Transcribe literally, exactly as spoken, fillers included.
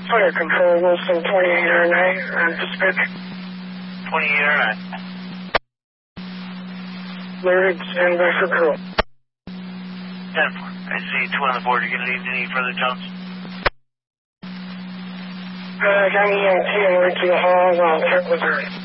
Fire Control, Wilson twenty-eight R nine, on dispatch. twenty-eight R nine. Alerted, stand by for crew. ten four. I see two on the board. You're going to need any further jumps? Uh, I got an E M T, I'm going to the hall, I'll check with her.